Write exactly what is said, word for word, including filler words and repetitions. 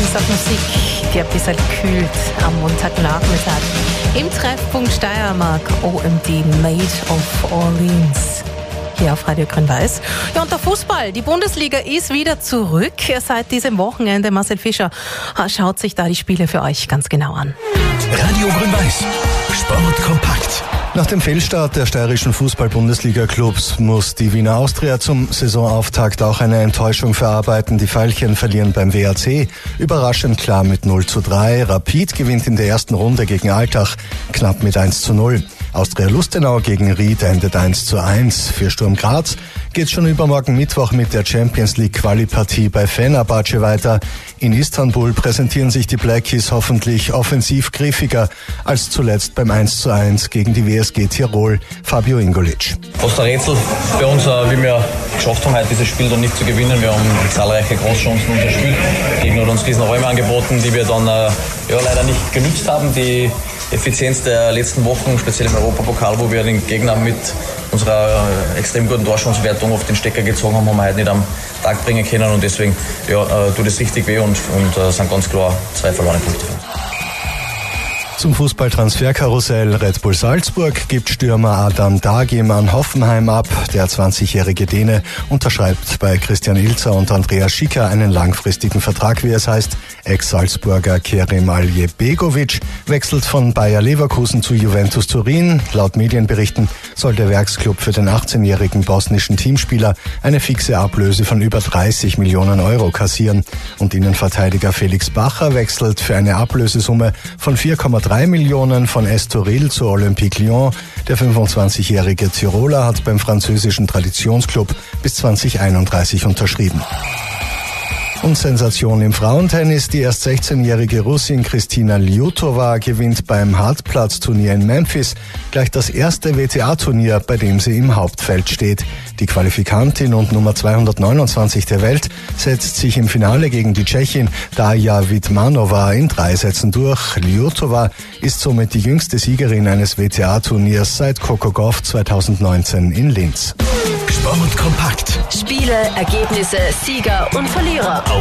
Musik, die ein bisschen kühlt am Montagnachmittag. Im Treffpunkt Steiermark, O M D Made of Orleans. Hier auf Radio Grün-Weiß. Ja, und der Fußball, die Bundesliga ist wieder zurück. Seit diesem Wochenende, Marcel Fischer schaut sich da die Spiele für euch ganz genau an. Radio Grün-Weiß, Sport kompakt. Nach dem Fehlstart der steirischen Fußball-Bundesliga-Clubs muss die Wiener Austria zum Saisonauftakt auch eine Enttäuschung verarbeiten. Die Veilchen verlieren beim W A C überraschend klar mit null zu drei. Rapid gewinnt in der ersten Runde gegen Altach knapp mit eins zu null. Austria Lustenau gegen Ried endet eins zu eins. Für Sturm Graz geht schon übermorgen Mittwoch mit der Champions League Quali-Partie bei Fenerbahce weiter. In Istanbul präsentieren sich die Blackies hoffentlich offensiv griffiger als zuletzt beim eins zu eins gegen die W S G Tirol. Fabio Ingolic. Fast ein Rätsel bei uns, wie wir geschafft haben, heute dieses Spiel dann nicht zu gewinnen. Wir haben zahlreiche Großchancen unser Spiel. Der Gegner hat uns riesen Räume angeboten, die wir dann ja, leider nicht genützt haben. Die Effizienz der letzten Wochen, speziell im Europapokal, wo wir den Gegner mit unserer extrem guten Torschancenwertung auf den Stecker gezogen haben, haben wir heute nicht am Tag bringen können und deswegen ja, tut es richtig weh und, und uh, sind ganz klar zwei verlorene Punkte für uns. Zum Fußballtransferkarussell. Red Bull Salzburg gibt Stürmer Adam Dagim an Hoffenheim ab. Der zwanzigjährige Däne unterschreibt bei Christian Ilzer und Andreas Schicker einen langfristigen Vertrag, wie es heißt. Ex-Salzburger Kerim Aljebegovic wechselt von Bayer Leverkusen zu Juventus Turin. Laut Medienberichten soll der Werksclub für den achtzehnjährigen bosnischen Teamspieler eine fixe Ablöse von über dreißig Millionen Euro kassieren. Und Innenverteidiger Felix Bacher wechselt für eine Ablösesumme von vier Komma drei Millionen von Estoril zu Olympique Lyon. Der fünfundzwanzigjährige Tiroler hat beim französischen Traditionsclub bis zwanzig einunddreißig unterschrieben. Und Sensation im Frauentennis. Die erst sechzehnjährige Russin Kristina Lyutova gewinnt beim Hartplatz-Turnier in Memphis gleich das erste W T A-Turnier, bei dem sie im Hauptfeld steht. Die Qualifikantin und Nummer zweihundertneunundzwanzig der Welt setzt sich im Finale gegen die Tschechin Darja Witmanova in drei Sätzen durch. Lyutova ist somit die jüngste Siegerin eines W T A-Turniers seit Coco Gauff zweitausendneunzehn in Linz. Sport kompakt. Spiele, Ergebnisse, Sieger und Verlierer.